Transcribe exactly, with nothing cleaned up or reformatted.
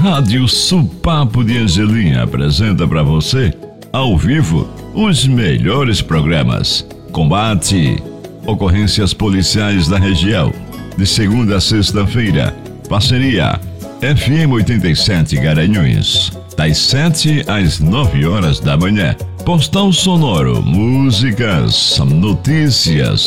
Rádio Supapo de Angelim apresenta para você, ao vivo, os melhores programas. Combate, ocorrências policiais da região, de segunda a sexta-feira. Parceria F M oitenta e sete Garanhuns, das sete às nove horas da manhã. Postal sonoro, músicas, notícias,